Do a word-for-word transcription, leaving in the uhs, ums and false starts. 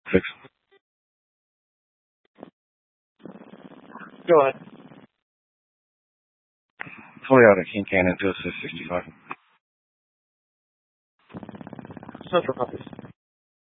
Six. Go ahead. Toyota King Cannon two oh six sixty-five. Central copies.